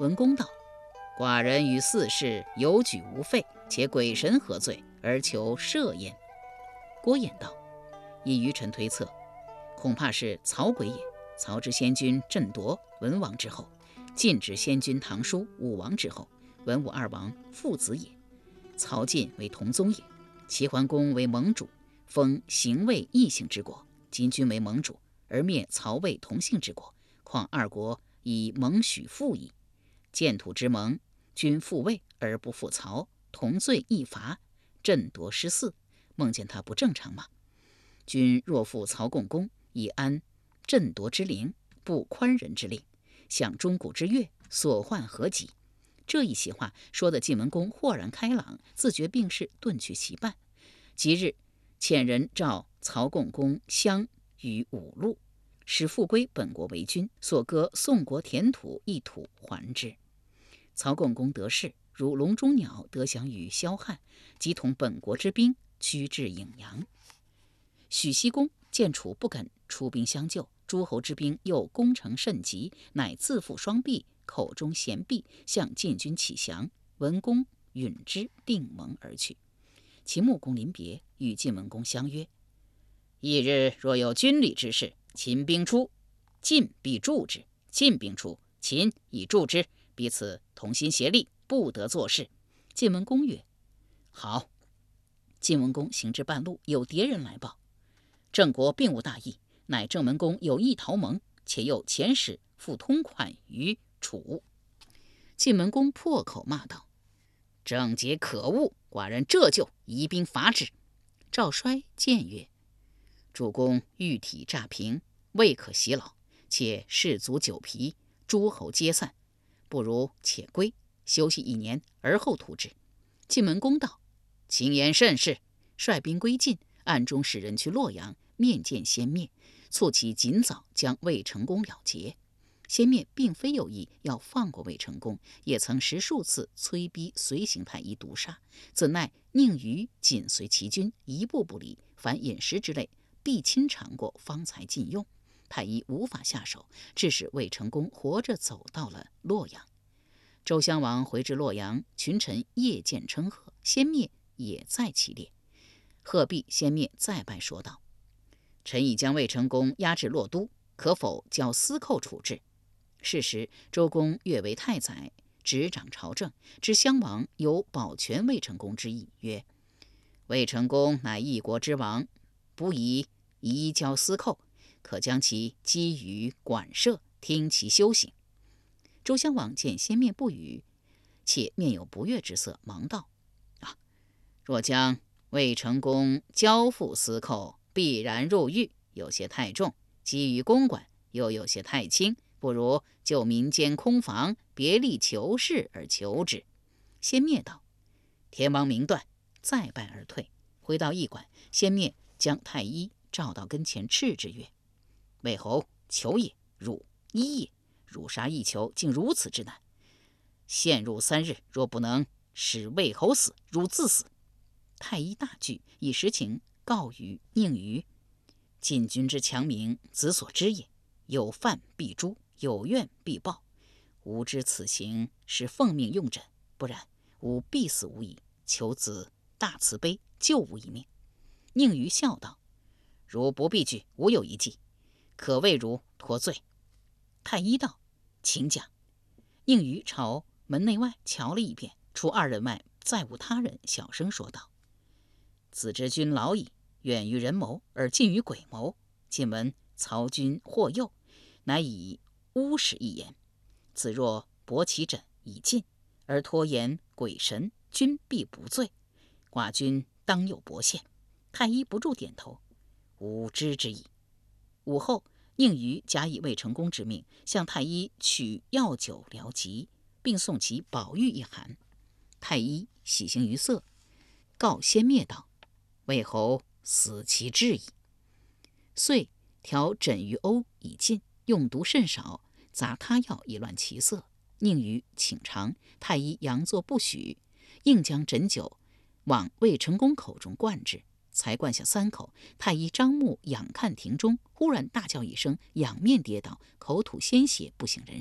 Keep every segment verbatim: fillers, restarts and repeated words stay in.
文公道：寡人与四世有举无废，且鬼神何罪而求赦焉？郭衍道：依愚臣推测，恐怕是曹鬼也。曹之先君振铎文王之后，晋之先君唐叔武王之后，文武二王父子也。曹晋为同宗也，齐桓公为盟主，封邢魏异姓之国，今君为盟主，而灭曹魏同姓之国，况二国以盟许父矣。建土之盟，君复魏而不复曹，同罪异罚，振铎失嗣，梦见他不正常吗？君若复曹共公，以安振铎之灵，不宽仁之令，享钟鼓之乐，所患何及？这一席话说得晋文公豁然开朗，自觉病势，遁去其半。即日遣人召曹共公相于五路，使复归本国为君，所割宋国田土一土还之。曹共公得势，如笼中鸟得享于萧汉，即同本国之兵趋至颍阳。许西公见楚不肯出兵相救，诸侯之兵又攻城甚急，乃自负双臂，口中衔璧，向晋军起降。文公允之，定盟而去。其穆公临别，与晋文公相约：翌日若有军礼之事，秦兵出，晋必助之；晋兵出，秦以助之，彼此同心协力，不得作事。晋文公曰：好。晋文公行至半路，有迭人来报，郑国并无大义，乃郑文公有意逃盟，且又遣使付通款于楚。晋文公破口骂道：郑杰可恶，寡人这就移兵伐之。赵衰谏曰：主公玉体乍平，未可袭老，且士卒久疲，诸侯皆散，不如且归，休息一年，而后图之。晋文公道：卿言甚是。率兵归晋，暗中使人去洛阳面见先灭，促其尽早将魏成功了结。先灭并非有意要放过魏成功，也曾十数次催逼随行太医毒杀，怎奈宁于紧随其军，一步不离，凡饮食之类必亲尝过，方才禁用。太医无法下手，致使魏成功活着走到了洛阳。周襄王回至洛阳，群臣夜见称贺，先灭也在其列。贺毕，先灭再拜说道：臣已将魏成功押至洛都，可否交司寇处置？是时周公跃为太宰，执掌朝政，知襄王有保全魏成功之意，曰：魏成功乃一国之王，不宜移交司寇，可将其积于馆舍，听其修行。周襄王见先灭不语，且面有不悦之色，忙道：啊，若将魏成功交付司寇，必然入狱，有些太重；基于公馆，又有些太轻，不如就民间空房，别立囚室而求之。先灭道：天王明断，再拜而退。回到驿馆，先灭将太医召到跟前，斥之曰：魏侯，囚也，汝医也，汝杀一囚，竟如此之难。陷入三日，若不能使魏侯死，汝自死。太医大惧，以实情告于宁于：晋军之强名，子所知也。有犯必诛，有怨必报。吾知此行是奉命用诊，不然吾必死无疑。求子大慈悲，救吾一命。宁于笑道：如不必惧，吾有一计，可为汝脱罪。太医道：请讲。宁于朝门内外瞧了一遍，除二人外，再无他人，小声说道：子之君老矣，远于人谋而近于鬼谋。近闻曹君或诱，乃以巫使一言。子若博其枕以进，而拖延鬼神，君必不罪。寡君当有薄献。太医不住点头，吾知之矣。午后，宁于假以魏成功之命，向太医取药酒疗疾，并送其宝玉一函。太医喜形于色，告先灭道：魏侯死其志矣。遂调枕于瓯以进，用毒甚少，杂他药以乱其色。宁于请尝，太医佯作不许，硬将枕酒往魏成功口中灌之。才灌下三口，太医张目仰看庭中，忽然大叫一声，仰面跌倒，口吐鲜血，不省人事。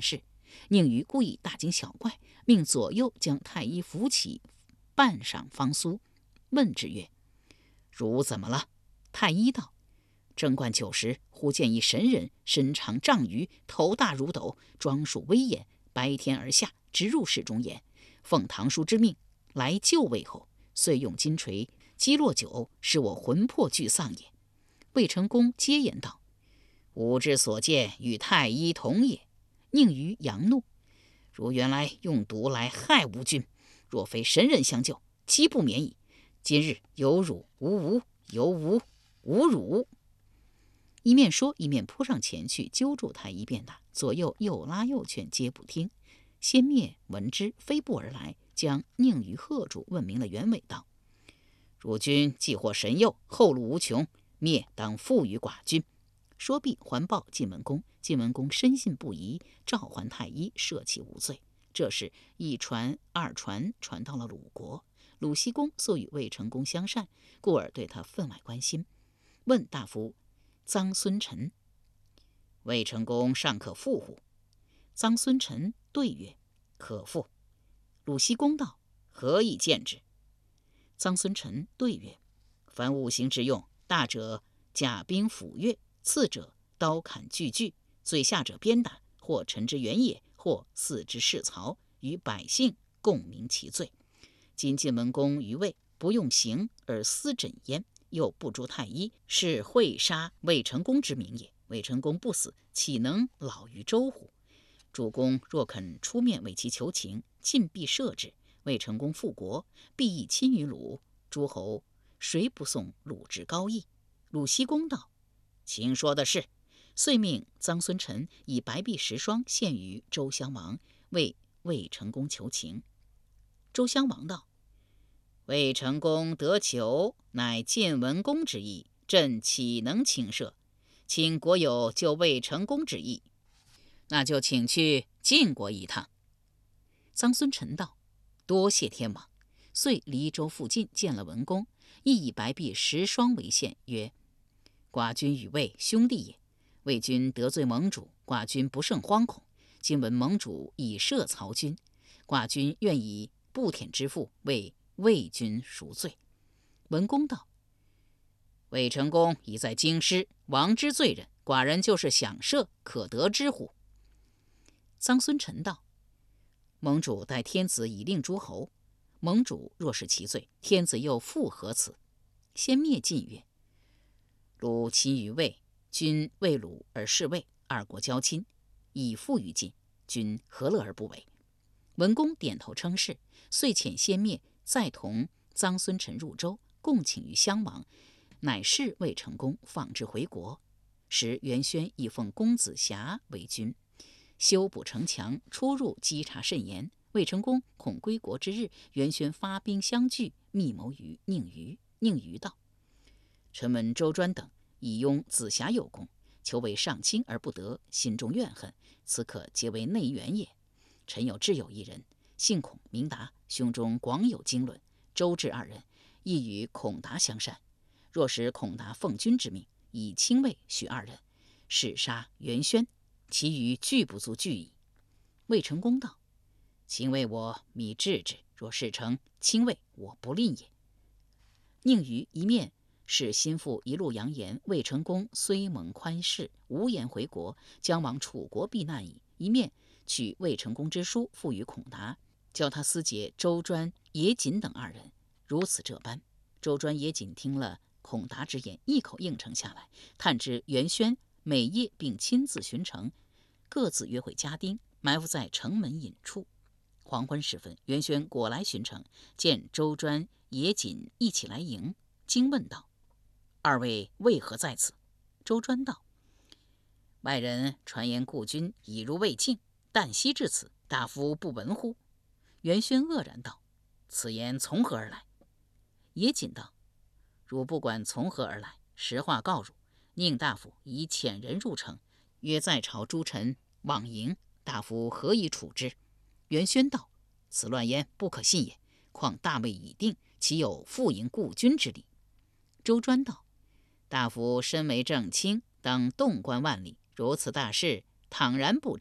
宁于故意大惊小怪，命左右将太医扶起，半上方苏，问之曰：汝怎么了？太医道：正灌酒时，忽见一神人，身长丈余，头大如斗，装束威严，白天而下，直入室中言：奉堂叔之命来救魏后，遂用金锤击落酒，使我魂魄俱丧也。魏成功接言道：吾之所见与太医同也。宁于扬怒：如原来用毒来害吾君，若非神人相救，岂不免矣。今日有汝无吾，有吾无汝。一面说，一面扑上前去，揪住太医便打，左右又拉又劝，皆不听。先灭闻之，飞步而来，将宁于喝住，问明了原委，道：汝君既获神佑，后路无穷，灭当付与寡君。说毕，还报晋文公。晋文公深信不疑，召还太医，赦其无罪。这事一传二传，传到了鲁国。鲁僖公素与魏成公相善，故而对他分外关心。问大夫臧孙臣：魏成公尚可复乎？臧孙臣对曰：可复。鲁僖公道：何以见之？臧孙臣对曰：凡五行之用，大者甲兵斧钺，次者刀砍锯锯，最下者鞭打，或臣之原也，或祀之市曹，与百姓共明其罪。今晋文公于魏不用刑而私枕焉，又不诛太医，是会杀魏成公之名也。魏成公不死，岂能老于周乎？主公若肯出面为其求情，晋必赦之。魏成功复国，必亦亲于鲁。诸侯谁不送鲁之高义？鲁僖公道：卿说的是。遂命臧孙臣以白璧十双献于周襄王，为魏成功求情。周襄王道：魏成功得求，乃晋文公之意，朕岂能轻赦？请国有就魏成功之意，那就请去晋国一趟。臧孙臣道：多谢天王。遂离州附近见了文公，亦以白璧十双为献，曰：寡君与魏兄弟也，魏君得罪盟主，寡君不胜惶恐。今闻盟主已赦曹军，寡君愿以不舔之父为魏君赎罪。文公道：魏成功已在京师，王之罪人，寡人就是想赦，可得之乎？臧孙臣道：盟主待天子以令诸侯，盟主若是其罪，天子又复何辞？先灭晋曰：鲁亲于魏，君为鲁而事魏，二国交亲，以附于晋，君何乐而不为？文公点头称是，遂遣先灭，再同臧孙臣入周，共请于襄王，乃是魏成功，放之回国。时元宣亦奉公子瑕为君，修补城墙，出入稽查甚严。魏成功恐归国之日，元宣发兵相拒，密谋于宁于。宁于道：臣闻周专等以拥子瑕有功，求为上卿而不得，心中怨恨，此可皆为内援也。臣有挚友一人，姓孔名达，胸中广有经纶。周至二人亦与孔达相善，若使孔达奉君之命，以亲卫许二人，使杀元宣，其余俱不足惧矣。魏成功道：亲卫我密治之，若事成，亲卫我不吝也。宁于一面使心腹一路扬言，魏成功虽蒙宽释，无言回国，将往楚国避难矣。一面取魏成功之书付与孔达，教他私结周专、野锦等二人。如此这般，周专、野锦听了孔达之言，一口应承下来。探知元宣每夜并亲自巡城，各自约会家丁，埋伏在城门隐处。黄昏时分，元宣果来巡城，见周专、野锦一起来迎，惊问道：二位为何在此？周专道：外人传言故君已入魏境，旦夕至此，大夫不闻乎？元宣愕然道：此言从何而来？野锦道：汝不管从何而来，实话告汝，宁大夫已遣人入城，约在朝诸臣往迎，大夫何以处之？元宣道：此乱言不可信也，况大位已定，岂有复迎故君之理？周专道：大夫身为正卿，当洞观万里，如此大事，倘然不知，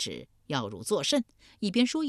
要汝作甚。”一边说